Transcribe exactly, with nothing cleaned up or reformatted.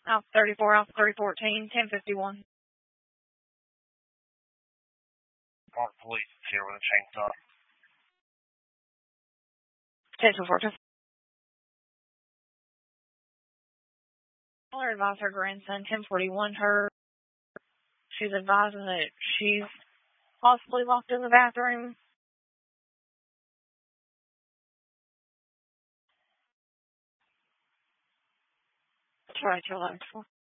Alpha thirty-four, Alpha three fourteen, ten fifty-one. Park Police is here with a chainsaw. Potential for Caller advised her grandson, ten forty-one. Her, she's advising that she's possibly locked in the bathroom. That's what I told her before.